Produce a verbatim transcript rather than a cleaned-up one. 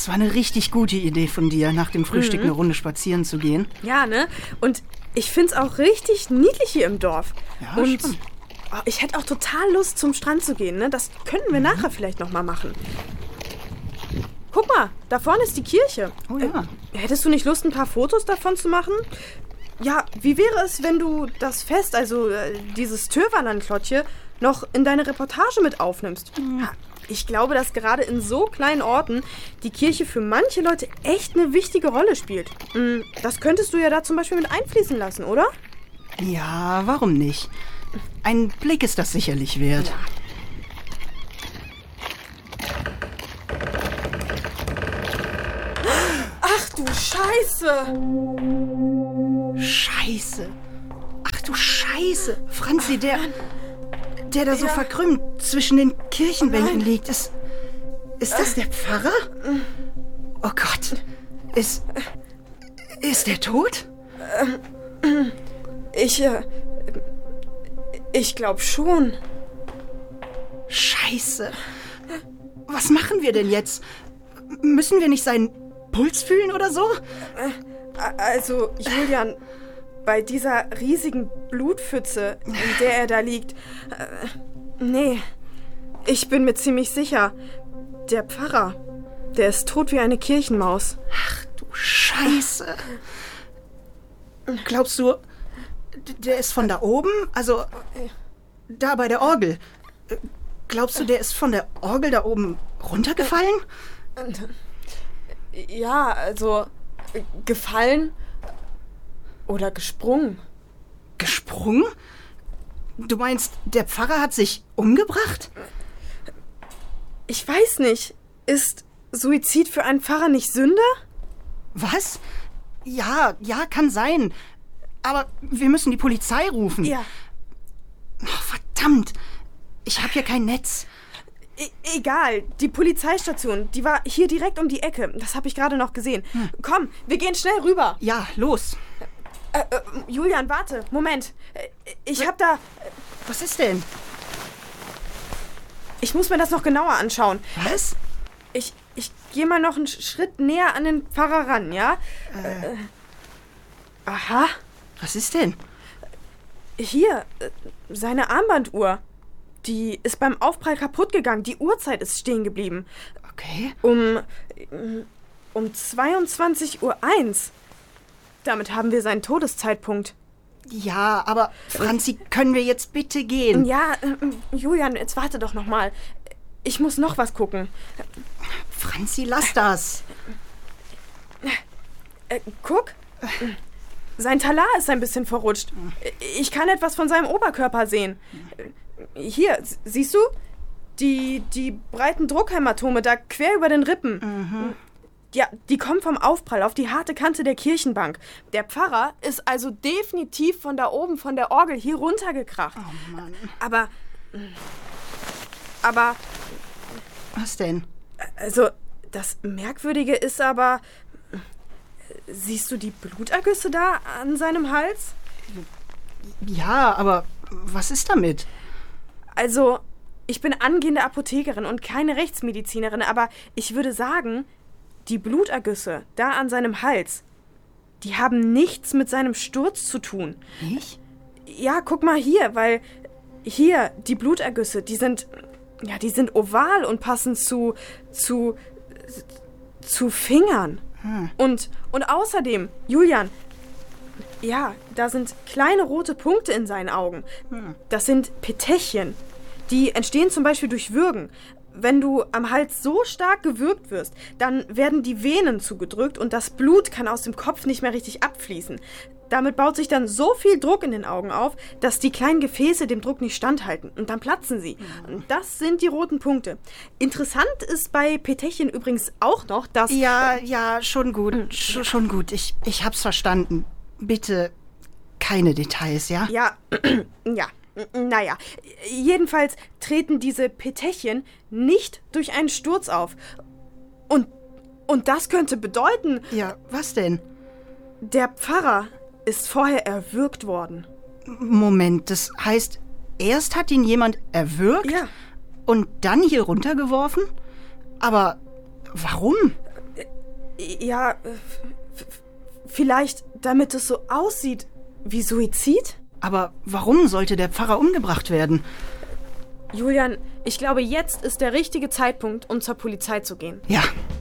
Das war eine richtig gute Idee von dir, nach dem Frühstück mhm. eine Runde spazieren zu gehen. Ja, ne? Und ich find's auch richtig niedlich hier im Dorf. Ja, Und schon. Oh, ich hätte auch total Lust, zum Strand zu gehen, ne? Das könnten wir mhm. nachher vielleicht noch mal machen. Guck mal, da vorne ist die Kirche. Oh ja. Äh, hättest du nicht Lust, ein paar Fotos davon zu machen? Ja, wie wäre es, wenn du das Fest, also äh, dieses Töverlandklotje, noch in deine Reportage mit aufnimmst? Mhm. Ich glaube, dass gerade in so kleinen Orten die Kirche für manche Leute echt eine wichtige Rolle spielt. Das könntest du ja da zum Beispiel mit einfließen lassen, oder? Ja, warum nicht? Ein Blick ist das sicherlich wert. Ja. Ach du Scheiße! Scheiße! Ach du Scheiße! Franzi, der... der da so ja. verkrümmt zwischen den Kirchenbänken Nein. liegt. Ist, ist das der Pfarrer? Oh Gott. Ist, ist der tot? Ich, äh, ich glaube schon. Scheiße. Was machen wir denn jetzt? Müssen wir nicht seinen Puls fühlen oder so? Also, Julian... Bei dieser riesigen Blutpfütze, in der er da liegt. Äh, nee, ich bin mir ziemlich sicher. Der Pfarrer, der ist tot wie eine Kirchenmaus. Ach du Scheiße. Glaubst du, der ist von da oben? Also, da bei der Orgel. Glaubst du, der ist von der Orgel da oben runtergefallen? Ja, also, gefallen... Oder gesprungen. Gesprungen? Du meinst, der Pfarrer hat sich umgebracht? Ich weiß nicht. Ist Suizid für einen Pfarrer nicht Sünde? Was? Ja, ja, kann sein. Aber wir müssen die Polizei rufen. Ja. Oh, verdammt. Ich habe hier kein Netz. E- egal. Die Polizeistation, die war hier direkt um die Ecke. Das habe ich gerade noch gesehen. Hm. Komm, wir gehen schnell rüber. Ja, los. Äh, äh, Julian, warte. Moment. Ich hab da... Was ist denn? Ich muss mir das noch genauer anschauen. Was? Ich, ich gehe mal noch einen Schritt näher an den Pfarrer ran, ja? Äh. Äh, aha. Was ist denn? Hier, seine Armbanduhr. Die ist beim Aufprall kaputt gegangen. Die Uhrzeit ist stehen geblieben. Okay. Um, um zweiundzwanzig Uhr eins. Damit haben wir seinen Todeszeitpunkt. Ja, aber Franzi, können wir jetzt bitte gehen? Ja, äh, Julian, jetzt warte doch noch mal. Ich muss noch was gucken. Franzi, lass das. Äh, guck. Sein Talar ist ein bisschen verrutscht. Ich kann etwas von seinem Oberkörper sehen. Hier, siehst du? Die, die breiten Druckhämatome da quer über den Rippen. Mhm. Ja, die kommen vom Aufprall auf die harte Kante der Kirchenbank. Der Pfarrer ist also definitiv von da oben, von der Orgel hier runtergekracht. Oh Mann. Aber... Aber... Was denn? Also, das Merkwürdige ist aber... Siehst du die Blutergüsse da an seinem Hals? Ja, aber was ist damit? Also, ich bin angehende Apothekerin und keine Rechtsmedizinerin, aber ich würde sagen... Die Blutergüsse da an seinem Hals, die haben nichts mit seinem Sturz zu tun. Nicht? Ja, guck mal hier, weil hier, die Blutergüsse, die sind, ja, die sind oval und passen zu, zu, zu Fingern. Hm. Und, und außerdem, Julian, ja, da sind kleine rote Punkte in seinen Augen. Hm. Das sind Petechien. Die entstehen zum Beispiel durch Würgen. Wenn du am Hals so stark gewürgt wirst, dann werden die Venen zugedrückt und das Blut kann aus dem Kopf nicht mehr richtig abfließen. Damit baut sich dann so viel Druck in den Augen auf, dass die kleinen Gefäße dem Druck nicht standhalten. Und dann platzen sie. Und das sind die roten Punkte. Interessant ist bei Petechien übrigens auch noch, dass... Ja, ja, schon gut. Sch- schon gut. Ich, ich hab's verstanden. Bitte keine Details, ja? Ja, ja. Naja, jedenfalls treten diese Petechien nicht durch einen Sturz auf. Und, und das könnte bedeuten... Ja, was denn? Der Pfarrer ist vorher erwürgt worden. Moment, das heißt, erst hat ihn jemand erwürgt? Ja. Und dann hier runtergeworfen? Aber warum? Ja, f- f- vielleicht damit es so aussieht wie Suizid? Aber warum sollte der Pfarrer umgebracht werden? Julian, ich glaube, jetzt ist der richtige Zeitpunkt, um zur Polizei zu gehen. Ja,